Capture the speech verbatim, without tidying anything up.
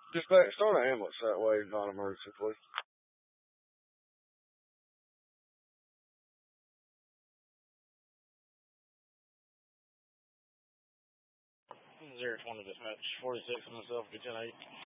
Dispatch, start an ambulance that way, not emergency, please. Zero twenty dispatch, forty-six myself, good ten eight.